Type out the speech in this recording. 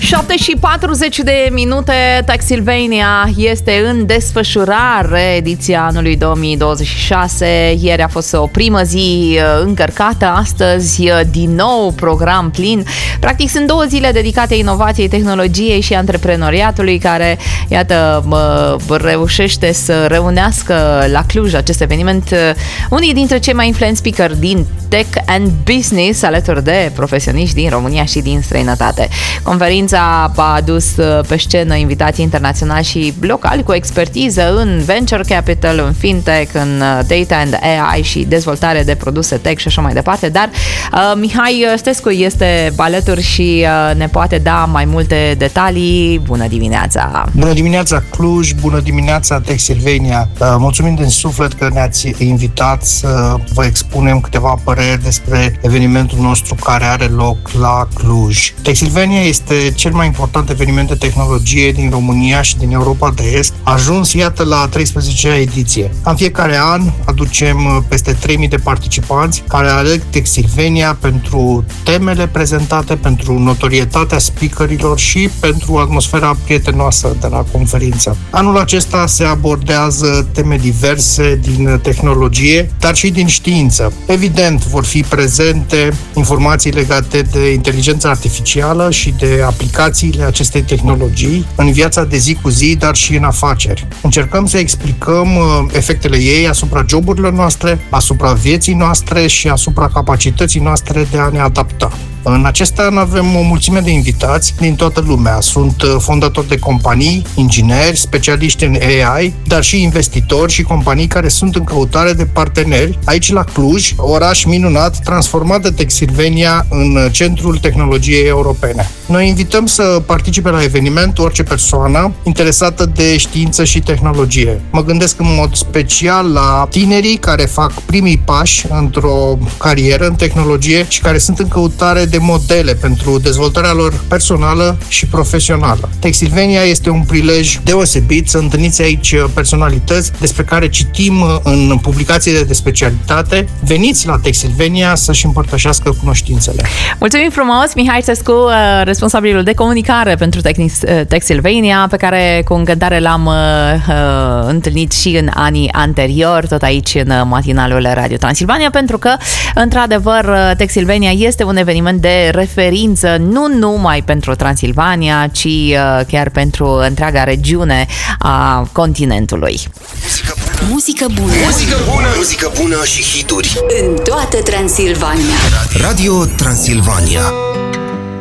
7:40, Textilvania este în desfășurare, ediția anului 2026. Ieri a fost o primă zi încărcată, astăzi din nou program plin. Practic sunt 2 zile dedicate inovației, tehnologiei și antreprenoriatului, care, iată, reușește să reunească la Cluj acest eveniment unii dintre cei mai influenți speaker din tech and business, alături de profesioniști din România și din străinătate. Conferința a adus pe scenă invitații internaționali și locali cu expertiză în venture capital, în fintech, în data and AI și dezvoltare de produse tech și așa mai departe, dar Mihai Stescu este alături și ne poate da mai multe detalii. Bună dimineața! Bună dimineața Cluj, bună dimineața Textilvania! Mulțumim din suflet că ne-ați invitat să vă expunem câteva păreri despre evenimentul nostru care are loc la Cluj. Textilvania este cel mai important eveniment de tehnologie din România și din Europa de Est, ajuns, iată, la 13-a ediție. În fiecare an aducem peste 3.000 de participanți care aleg Textilvania pentru temele prezentate, pentru notorietatea speakerilor și pentru atmosfera prietenoasă de la conferință. Anul acesta se abordează teme diverse din tehnologie, dar și din știință. Evident, vor fi prezente informații legate de inteligența artificială și de aplicațiile acestei tehnologii în viața de zi cu zi, dar și în afaceri. Încercăm să explicăm efectele ei asupra joburilor noastre, asupra vieții noastre și asupra capacității noastre de a ne adapta. În acest an avem o mulțime de invitați din toată lumea. Sunt fondatori de companii, ingineri, specialiști în AI, dar și investitori și companii care sunt în căutare de parteneri aici la Cluj, oraș minunat transformat de Textilvania în centrul tehnologiei europene. Noi invităm să participe la eveniment orice persoană interesată de știință și tehnologie. Mă gândesc în mod special la tinerii care fac primii pași într-o carieră în tehnologie și care sunt în căutare de modele pentru dezvoltarea lor personală și profesională. Textilvania este un prilej deosebit să întâlniți aici personalități despre care citim în publicațiile de specialitate. Veniți la Textilvania să-și împărtășească cunoștințele. Mulțumim frumos, Mihai Stescu, responsabilul de comunicare pentru Textilvania, pe care cu îngădare l-am întâlnit și în anii anteriori, tot aici în matinalul Radio Transilvania, pentru că, într-adevăr, Textilvania este un eveniment de referință nu numai pentru Transilvania, ci chiar pentru întreaga regiune a continentului. Muzică bună. Muzică bună. Muzică bună și hituri în toată Transilvania. Radio Transilvania.